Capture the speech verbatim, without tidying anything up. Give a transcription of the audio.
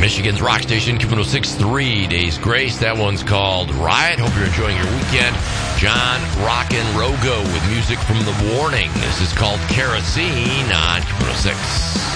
Michigan's rock station, Q one oh six, Three Days Grace. That one's called Riot. Hope you're enjoying your weekend. John Rockin' Rogo with music from The Warning. This is called Kerosene on Q one oh six.